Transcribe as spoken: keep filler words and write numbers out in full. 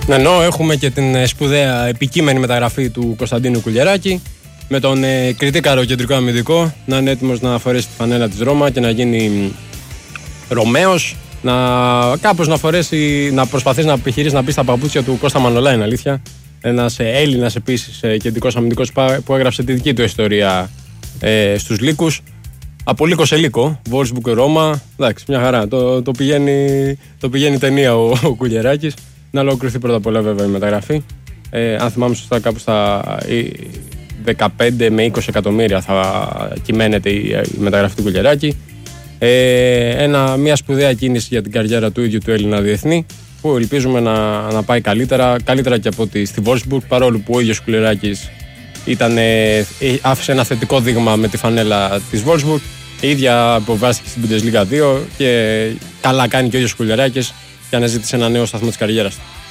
Ενώ έχουμε και την σπουδαία επικείμενη μεταγραφή του Κωνσταντίνου Κουλιεράκη, με τον ε, κριτήκαρο κεντρικό αμυντικό να είναι έτοιμος να φορέσει τη φανέλα της Ρώμα και να γίνει Ρωμαίος, να κάπως να φορέσει, να προσπαθήσει να επιχειρήσει να μπει στα παπούτσια του Κώστα Μανολά, είναι αλήθεια. Ένας ε, Έλληνας επίσης ε, κεντρικός αμυντικός που έγραψε τη δική του ιστορία ε, στους λύκους. Από λύκο σε λύκο, Wolfsburg Ρώμα, εντάξει, μια χαρά. Το, το, πηγαίνει, το πηγαίνει ταινία ο, ο Κουλιεράκης. Να ολοκληρωθεί πρώτα απ' όλα βέβαια η μεταγραφή. Ε, αν θυμάμαι σωστά, κάπου στα δεκαπέντε με είκοσι εκατομμύρια θα κυμαίνεται η, η μεταγραφή του Κουλιεράκη. Ε, ένα, μια σπουδαία κίνηση για την καριέρα του ίδιου του Έλληνα διεθνή, που ελπίζουμε να, να πάει καλύτερα, καλύτερα και από ότι στη Wolfsburg, παρόλο που ο ίδιος Κουλιεράκης ήταν, ε, άφησε ένα θετικό δείγμα με τη φανέλα της Wolfsburg. Η ίδια αποβάστηκε στην Bundesliga δύο και καλά κάνει και ο ίδιος Κουλιεράκης και αναζήτησε ένα νέο σταθμό της καριέρας του.